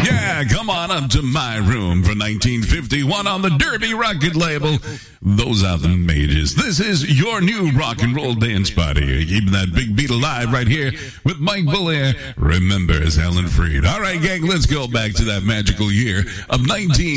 Yeah, come on up to my room for 1951 on the Derby Rocket label. Those are the mages. This is your new rock and roll dance party. Keeping that big beat alive right here with Mike Belair. Remember, it's Helen Freed. All right, gang, let's go back to that magical year of 19...